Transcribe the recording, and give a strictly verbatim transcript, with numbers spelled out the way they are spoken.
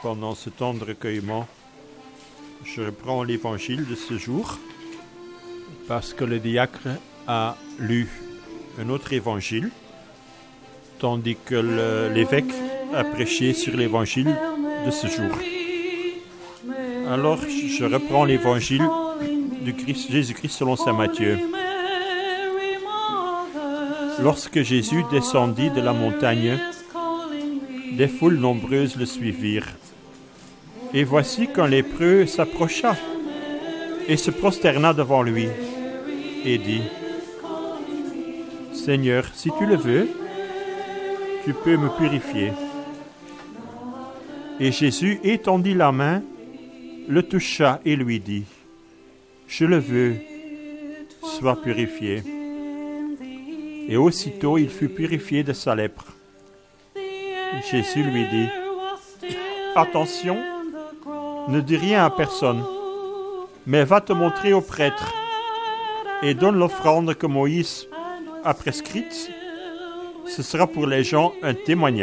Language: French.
pendant ce temps de recueillement, je reprends l'évangile de ce jour parce que le diacre a lu un autre évangile, tandis que le, l'évêque a prêché sur l'évangile de ce jour. Alors, je reprends l'évangile du Christ, Jésus-Christ selon saint Matthieu. Lorsque Jésus descendit de la montagne, des foules nombreuses le suivirent. Et voici qu'un lépreux s'approcha et se prosterna devant lui et dit : « Seigneur, si tu le veux, tu peux me purifier. » Et Jésus étendit la main, le toucha et lui dit : « Je le veux, sois purifié. » Et aussitôt il fut purifié de sa lèpre. Et Jésus lui dit : « Attention, ne dis rien à personne, mais va te montrer au prêtre et donne l'offrande que Moïse a prescrite. Ce sera pour les gens un témoignage. »